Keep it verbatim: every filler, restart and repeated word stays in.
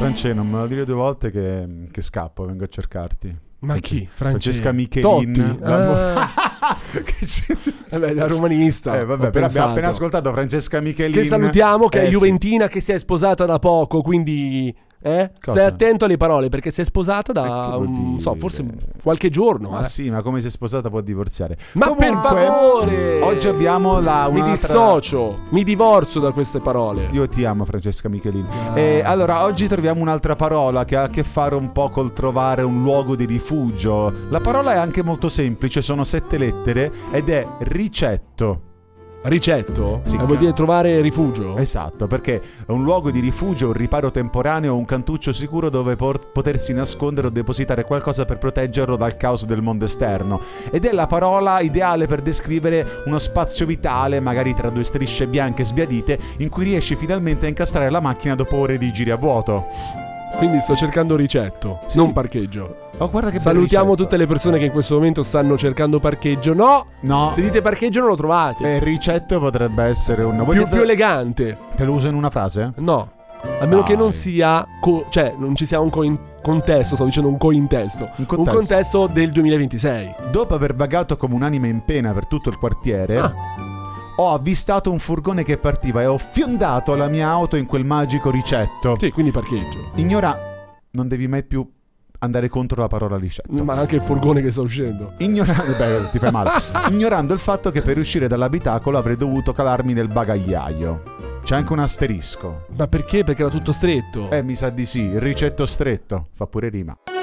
France, non me lo dire due volte che, che scappo, vengo a cercarti. Ma chi? Francesca Michelin. Totti. Ah. Vabbè, da romanista. Eh, vabbè, però abbiamo appena ascoltato Francesca Michelin. Che salutiamo, che eh, è juventina, sì. che si è sposata da poco, quindi eh? stai attento alle parole, perché si è sposata da non so, forse qualche giorno. Ma eh. sì, ma come si è sposata può divorziare. Ma comunque, per favore! Oggi abbiamo la Mi dissocio, mi divorzio da queste parole. Io ti amo, Francesca Michelin. Ah. E allora, oggi troviamo un'altra parola che ha a che fare un po' col trovare un luogo di rifugio. La parola è anche molto semplice, sono sette lettere ed è ricetto. Ricetto? Sì, eh, vuol dire trovare rifugio? Esatto, perché è un luogo di rifugio, un riparo temporaneo, un cantuccio sicuro dove por- potersi nascondere o depositare qualcosa per proteggerlo dal caos del mondo esterno. Ed è la parola ideale per descrivere uno spazio vitale, magari tra due strisce bianche sbiadite, in cui riesci finalmente a incastrare la macchina dopo ore di giri a vuoto. Quindi sto cercando ricetto, sì. Non parcheggio. Oh, guarda che salutiamo tutte le persone che in questo momento stanno cercando parcheggio. No, no. Se dite parcheggio non lo trovate. Eh, ricetto potrebbe essere un più, più elegante. Te lo uso in una frase? No, a meno Dai. che non sia co- cioè non ci sia un co- contesto. Stavo dicendo un cointesto. Un contesto. Un contesto del duemilaventisei. Dopo aver vagato come un'anima in pena per tutto il quartiere, ah. ho avvistato un furgone che partiva e ho fiondato la mia auto in quel magico ricetto. Sì, quindi parcheggio. Ignora, non devi mai più andare contro la parola ricetto. Ma anche il furgone che sta uscendo. Ignorando, beh, ti fai male. Ignorando il fatto che per uscire dall'abitacolo avrei dovuto calarmi nel bagagliaio. C'è anche un asterisco. Ma perché? Perché era tutto stretto. Eh, mi sa di sì. Il ricetto stretto fa pure rima.